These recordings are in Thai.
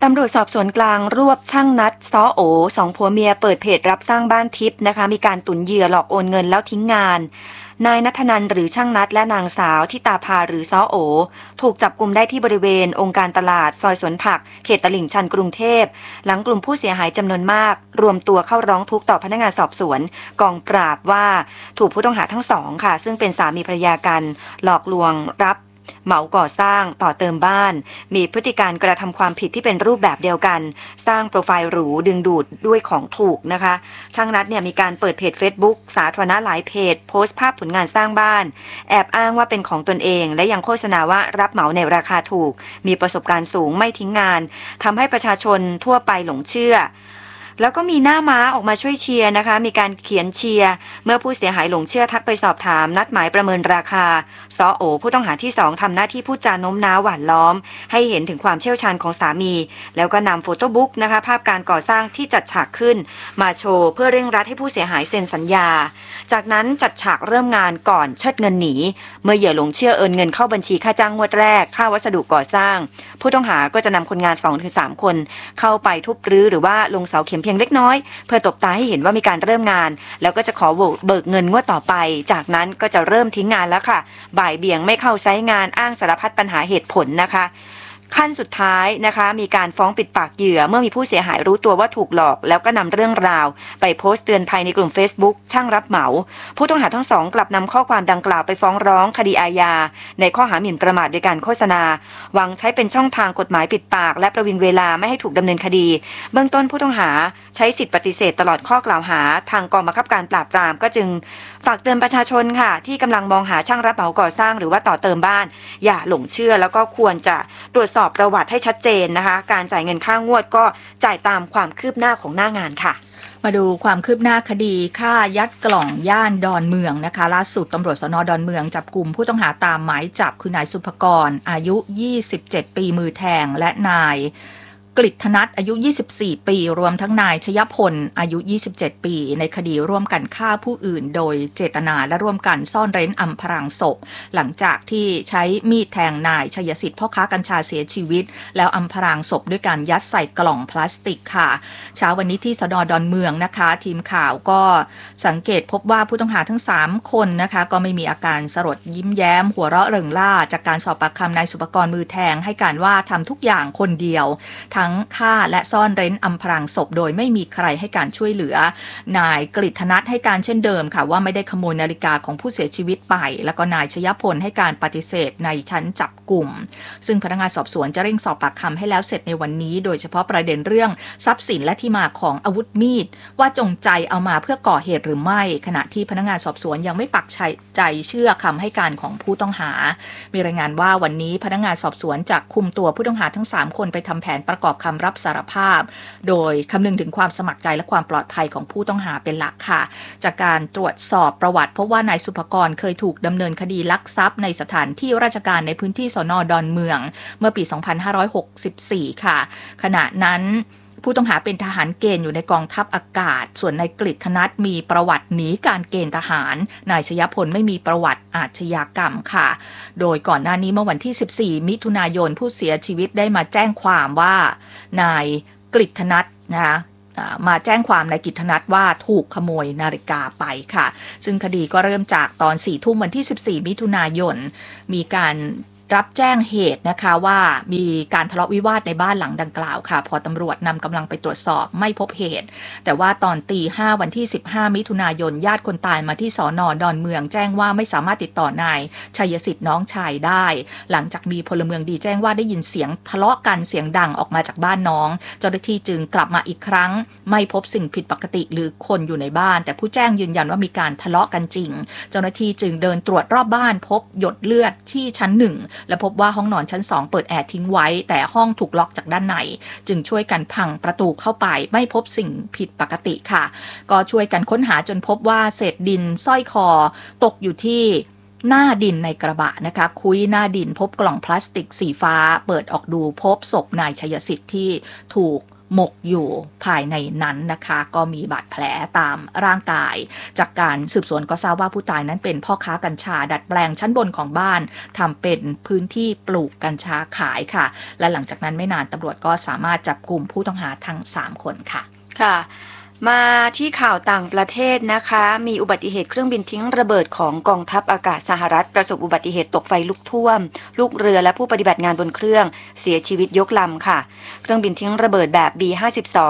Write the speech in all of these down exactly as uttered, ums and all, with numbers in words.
ตำรวจสอบสวนกลางรวบช่างนัดซ้อโอสองผัวเมียเปิดเพจรับสร้างบ้านทิพย์นะคะมีการตุนเหยื่อหลอกโอนเงินแล้วทิ้งงานนายณัฐนันท์หรือช่างนัดและนางสาวทิตาภาหรือซ้อโอถูกจับกุมได้ที่บริเวณองค์การตลาดซอยสวนผักเขตตลิ่งชันกรุงเทพหลังกลุ่มผู้เสียหายจำนวนมากรวมตัวเข้าร้องทุกข์ต่อพนักงานสอบสวนกองปราบว่าถูกผู้ต้องหาทั้งสองค่ะซึ่งเป็นสามีภรรยากันหลอกลวงรับเหมาก่อสร้างต่อเติมบ้านมีพฤติการกระทำความผิดที่เป็นรูปแบบเดียวกันสร้างโปรไฟล์หรูดึงดูดด้วยของถูกนะคะช่างนัดเนี่ยมีการเปิดเพจ Facebook สาธารณะหลายเพจโพสต์ภาพผลงานสร้างบ้านแอบอ้างว่าเป็นของตนเองและยังโฆษณาว่ารับเหมาในราคาถูกมีประสบการณ์สูงไม่ทิ้งงานทำให้ประชาชนทั่วไปหลงเชื่อแล้วก็มีหน้าม้าออกมาช่วยเชียร์นะคะมีการเขียนเชียร์เมื่อผู้เสียหายหลงเชื่อทักไปสอบถามนัดหมายประเมินราคาซอโอผู้ต้องหาที่สองทำหน้าที่พูดจาโน้มน้าวหวานล้อมให้เห็นถึงความเชี่ยวชาญของสามีแล้วก็นำโฟโต้บุ๊กนะคะภาพการก่อสร้างที่จัดฉากขึ้นมาโชว์เพื่อเร่งรัดให้ผู้เสียหายเซ็นสัญญาจากนั้นจัดฉากเริ่มงานก่อนเชิดเงินหนีเมื่อเหยื่อหลงเชื่อโอนเงินเข้าบัญชีค่าจ้างงวดแรกค่าวัสดุก่อสร้างผู้ต้องหาก็จะนำคนงาน สองถึงสาม คนเข้าไปทุบรื้อหรือว่าลงเสาเข็มเพียงเล็กน้อยเพื่อตบตาให้เห็นว่ามีการเริ่มงานแล้วก็จะขอเบิกเงินงวดต่อไปจากนั้นก็จะเริ่มทิ้งงานแล้วค่ะบ่ายเบี่ยงไม่เข้าไซต์งานอ้างสารพัดปัญหาเหตุผลนะคะขั้นสุดท้ายนะคะมีการฟ้องปิดปากเหยื่อเมื่อมีผู้เสียหายรู้ตัวว่าถูกหลอกแล้วก็นำเรื่องราวไปโพสต์เตือนภัยในกลุ่ม Facebook ช่างรับเหมาผู้ต้องหาทั้งสองกลับนำข้อความดังกล่าวไปฟ้องร้องคดีอาญาในข้อหาหมิ่นประมาทโดยการโฆษณาหวังใช้เป็นช่องทางกฎหมายปิดปากและประวิงเวลาไม่ให้ถูกดำเนินคดีเบื้องต้นผู้ต้องหาใช้สิทธิปฏิเสธตลอดข้อกล่าวหาทางกองบังคับการปราบปรามก็จึงฝากเตือนประชาชนค่ะที่กำลังมองหาช่างรับเหมาก่อสร้างหรือว่าต่อเติมบ้านอย่าหลงเชื่อแล้วก็ควรจะตรวจสอบประวัติให้ชัดเจนนะคะการจ่ายเงินค่างวดก็จ่ายตามความคืบหน้าของหน้างานค่ะมาดูความคืบหน้าคดีฆ่ายัดกล่องย่านดอนเมืองนะคะล่าสุดตำรวจสน.ดอนเมืองจับกุมผู้ต้องหาตามหมายจับคือนายสุภกรอายุยี่สิบเจ็ดปีมือแทงและนายกฤษณัฐอายุยี่สิบสี่ปีรวมทั้งนายชยพลอายุยี่สิบเจ็ดปีในคดีร่วมกันฆ่าผู้อื่นโดยเจตนาและร่วมกันซ่อนเร้นอำพรางศพหลังจากที่ใช้มีดแทงนายชัยสิทธิ์พ่อค้ากัญชาเสียชีวิตแล้วอำพรางศพด้วยการยัดใส่กล่องพลาสติกค่ะเช้าวันนี้ที่สน.ดอนเมืองนะคะทีมข่าวก็สังเกตพบว่าผู้ต้องหาทั้งสามคนนะคะก็ไม่มีอาการสลดยิ้มแย้มหัวเราะเริงร่าจากการสอบปากคำนายสุภกรมือแทงให้การว่าทำทุกอย่างคนเดียวทั้งฆ่าและซ่อนเร้นอำพรางศพโดยไม่มีใครให้การช่วยเหลือนายกฤษณัฐให้การเช่นเดิมค่ะว่าไม่ได้ขโมยนาฬิกาของผู้เสียชีวิตไปแล้วก็นายชยพลให้การปฏิเสธในชั้นจับกุมซึ่งพนักงานสอบสวนจะเร่งสอบปากคำให้แล้วเสร็จในวันนี้โดยเฉพาะประเด็นเรื่องทรัพย์สินและที่มาของอาวุธมีดว่าจงใจเอามาเพื่อก่อเหตุหรือไม่ขณะที่พนักงานสอบสวนยังไม่ปักใจเชื่อคำให้การของผู้ต้องหามีรายงานว่าวันนี้พนักงานสอบสวนจะคุมตัวผู้ต้องหาทั้งสามคนไปทำแผนประกอบคำรับสารภาพโดยคำนึงถึงความสมัครใจและความปลอดภัยของผู้ต้องหาเป็นหลักค่ะจากการตรวจสอบประวัติพบว่านายสุภกรเคยถูกดำเนินคดีลักทรัพย์ในสถานที่ราชการในพื้นที่สน.ดอนเมืองเมื่อปี สองพันห้าร้อยหกสิบสี่ ค่ะขณะนั้นผู้ต้องหาเป็นทหารเกณฑ์อยู่ในกองทัพอากาศส่วนนายกฤษณัฐมีประวัติหนีการเกณฑ์ทหารนายชยพลไม่มีประวัติอาชญากรรมค่ะโดยก่อนหน้านี้เมื่อวันที่สิบสี่มิถุนายนผู้เสียชีวิตได้มาแจ้งความว่านายกฤษณัฐนะคะมาแจ้งความนายกฤษณัฐว่าถูกขโมยนาฬิกาไปค่ะซึ่งคดีก็เริ่มจากตอนสี่ทุ่มวันที่สิบสี่มิถุนายนมีการรับแจ้งเหตุนะคะว่ามีการทะเลาะวิวาทในบ้านหลังดังกล่าวค่ะพอตำรวจนำกำลังไปตรวจสอบไม่พบเหตุแต่ว่าตอนตีห้าวันที่สิบห้ามิถุนายนญาติคนตายมาที่สน.ดอนเมืองแจ้งว่าไม่สามารถติดต่อนายชัยสิทธิ์น้องชายได้หลังจากมีพลเมืองดีแจ้งว่าได้ยินเสียงทะเลาะกันเสียงดังออกมาจากบ้านน้องเจ้าหน้าที่จึงกลับมาอีกครั้งไม่พบสิ่งผิดปกติหรือคนอยู่ในบ้านแต่ผู้แจ้งยืนยันว่ามีการทะเลาะกันจริงเจ้าหน้าที่จึงเดินตรวจรอบบ้านพบหยดเลือดที่ชั้นหนึ่งและพบว่าห้องนอนชั้นสองเปิดแอร์ทิ้งไว้แต่ห้องถูกล็อกจากด้านในจึงช่วยกันพังประตูเข้าไปไม่พบสิ่งผิดปกติค่ะก็ช่วยกันค้นหาจนพบว่าเศษดินสร้อยคอตกอยู่ที่หน้าดินในกระบะนะคะคุยหน้าดินพบกล่องพลาสติกสีฟ้าเปิดออกดูพบศพนายชัยสิทธิ์ที่ถูกหมกอยู่ภายในนั้นนะคะก็มีบาดแผลตามร่างกายจากการสืบสวนก็ทราบว่าผู้ตายนั้นเป็นพ่อค้ากัญชาดัดแปลงชั้นบนของบ้านทำเป็นพื้นที่ปลูกกัญชาขายค่ะและหลังจากนั้นไม่นานตำรวจก็สามารถจับกลุ่มผู้ต้องหาทั้งสามคนค่ะค่ะมาที่ข่าวต่างประเทศนะคะมีอุบัติเหตุเครื่องบินทิ้งระเบิดของกองทัพอากาศสหรัฐประสบอุบัติเหตุตกไฟลุกท่วมลูกเรือและผู้ปฏิบัติงานบนเครื่องเสียชีวิตยกลำค่ะเครื่องบินทิ้งระเบิดแบบ บี ห้าสิบสอง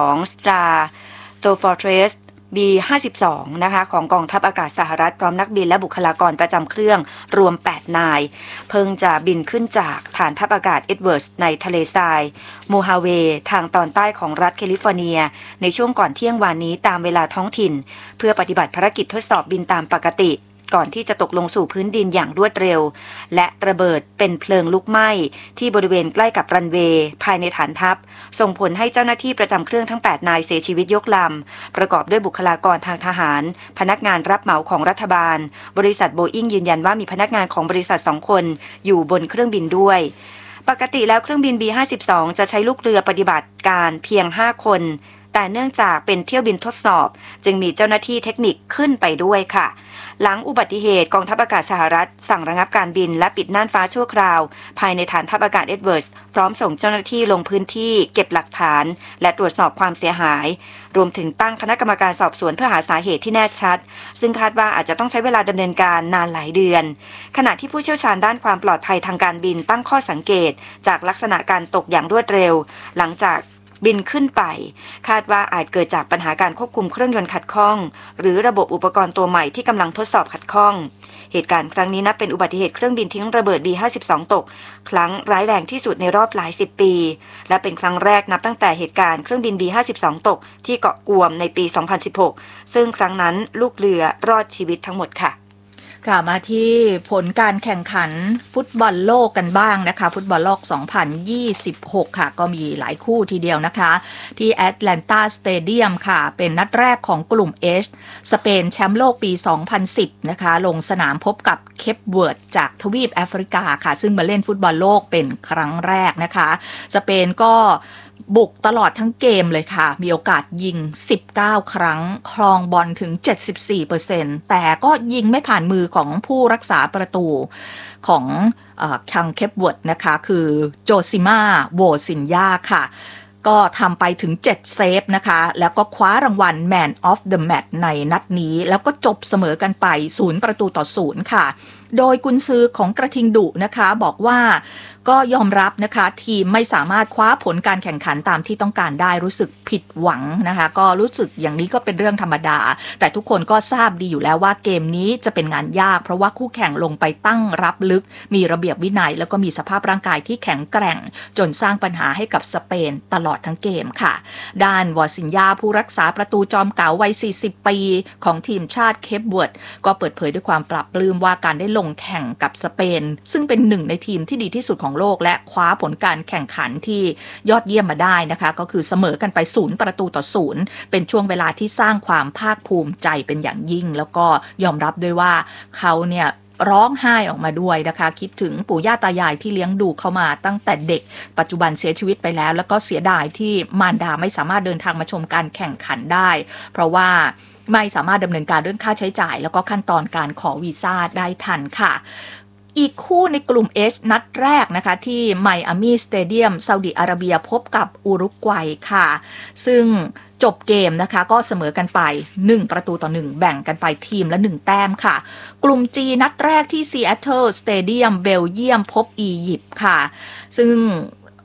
Stratofortress บี ห้าสิบสอง นะคะของกองทัพอากาศสหรัฐพร้อมนักบินและบุคลากรประจำเครื่องรวมแปดนายเพิ่งจะบินขึ้นจากฐานทัพอากาศเอ็ดเวิร์ดในทะเลทรายโมฮาเวทางตอนใต้ของรัฐแคลิฟอร์เนียในช่วงก่อนเที่ยงวานนี้ตามเวลาท้องถิ่นเพื่อปฏิบัติภารกิจทดสอบบินตามปกติก่อนที่จะตกลงสู่พื้นดินอย่างรวดเร็วและระเบิดเป็นเพลิงลุกไหม้ที่บริเวณใกล้กับรันเวย์ภายในฐานทัพส่งผลให้เจ้าหน้าที่ประจำเครื่องทั้งแปดนายเสียชีวิตยกลำประกอบด้วยบุคลากรทางทหารพนักงานรับเหมาของรัฐบาลบริษัทโบอิ้งยืนยันว่ามีพนักงานของบริษัทสองคนอยู่บนเครื่องบินด้วยปกติแล้วเครื่องบิน บี ห้าสิบสอง จะใช้ลูกเรือปฏิบัติการเพียงห้าคนแต่เนื่องจากเป็นเที่ยวบินทดสอบจึงมีเจ้าหน้าที่เทคนิคขึ้นไปด้วยค่ะหลังอุบัติเหตุกองทัพอากาศสหรัฐสั่งระงับการบินและปิดน่านฟ้าชั่วคราวภายในฐานทัพอากาศเอ็ดเวิร์ดพร้อมส่งเจ้าหน้าที่ลงพื้นที่เก็บหลักฐานและตรวจสอบความเสียหายรวมถึงตั้งคณะกรรมการสอบสวนเพื่อหาสาเหตุที่แน่ชัดซึ่งคาดว่าอาจจะต้องใช้เวลาดำเนินการนานหลายเดือนขณะที่ผู้เชี่ยวชาญด้านความปลอดภัยทางการบินตั้งข้อสังเกตจากลักษณะการตกอย่างรวดเร็วหลังจากบินขึ้นไปคาดว่าอาจเกิดจากปัญหาการควบคุมเครื่องยนต์ขัดข้องหรือระบบอุปกรณ์ตัวใหม่ที่กำลังทดสอบขัดข้องเหตุการณ์ครั้งนี้นับเป็นอุบัติเหตุเครื่องบินทิ้งระเบิด บี ห้าสิบสอง ตกครั้งร้ายแรงที่สุดในรอบหลายสิบปีและเป็นครั้งแรกนับตั้งแต่เหตุการณ์เครื่องบิน บี ห้าสิบสอง ตกที่เกาะกวมในปี สองพันสิบหกซึ่งครั้งนั้นลูกเรือรอดชีวิตทั้งหมดค่ะกลับมาที่ผลการแข่งขันฟุตบอลโลกกันบ้างนะคะฟุตบอลโลกสองพันยี่สิบหกค่ะก็มีหลายคู่ทีเดียวนะคะที่แอตแลนตาสเตเดียมค่ะเป็นนัดแรกของกลุ่ม H สเปนแชมป์โลกปีสองพันสิบนะคะลงสนามพบกับเคปเวิร์ดจากทวีปแอฟริกาค่ะซึ่งมาเล่นฟุตบอลโลกเป็นครั้งแรกนะคะสเปนก็บุกตลอดทั้งเกมเลยค่ะมีโอกาสยิงสิบเก้าครั้งครองบอลถึง เจ็ดสิบสี่เปอร์เซ็นต์ แต่ก็ยิงไม่ผ่านมือของผู้รักษาประตูของเอ่อคังเคปเวิร์ดนะคะคือโจซิมาโวซินยาค่ะก็ทำไปถึงเจ็ดเซฟนะคะแล้วก็คว้ารางวัล Man of the Match ในนัดนี้แล้วก็จบเสมอกันไปศูนย์ประตูต่อศูนย์ค่ะโดยกุนซือของกระทิงดุนะคะบอกว่าก็ยอมรับนะคะทีมไม่สามารถคว้าผลการแข่งขันตามที่ต้องการได้รู้สึกผิดหวังนะคะก็รู้สึกอย่างนี้ก็เป็นเรื่องธรรมดาแต่ทุกคนก็ทราบดีอยู่แล้วว่าเกมนี้จะเป็นงานยากเพราะว่าคู่แข่งลงไปตั้งรับลึกมีระเบียบวินัยแล้วก็มีสภาพร่างกายที่แข็งแกร่งจนสร้างปัญหาให้กับสเปนตลอดทั้งเกมค่ะด้านวอซินยาผู้รักษาประตูจอมเก๋าวัยสี่สิบปีของทีมชาติเคปเวิร์ดก็เปิดเผยด้วยความปรับปลื้มว่าการได้ลงแข่งกับสเปนซึ่งเป็นหนึ่งในทีมที่ดีที่สุดของโลกและคว้าผลการแข่งขันที่ยอดเยี่ยมมาได้นะคะก็คือเสมอกันไปศูนย์ประตูต่อศูนย์เป็นช่วงเวลาที่สร้างความภาคภูมิใจเป็นอย่างยิ่งแล้วก็ยอมรับด้วยว่าเขาเนี่ยร้องไห้ออกมาด้วยนะคะคิดถึงปู่ย่าตายายที่เลี้ยงดูเขามาตั้งแต่เด็กปัจจุบันเสียชีวิตไปแล้วแล้วก็เสียดายที่มารดาไม่สามารถเดินทางมาชมการแข่งขันได้เพราะว่าไม่สามารถดำเนินการเรื่องค่าใช้จ่ายแล้วก็ขั้นตอนการขอวีซ่าได้ทันค่ะอีกคู่ในกลุ่ม H นัดแรกนะคะที่ไมอามี่สเตเดียมซาอุดิอาระเบียพบกับอุรุกวัยค่ะซึ่งจบเกมนะคะก็เสมอกันไปหนึ่งประตูต่อหนึ่งแบ่งกันไปทีมละหนึ่งแต้มค่ะกลุ่ม G นัดแรกที่ซีแอตเทิลสเตเดียมเบลเยียมพบอียิปต์ค่ะซึ่ง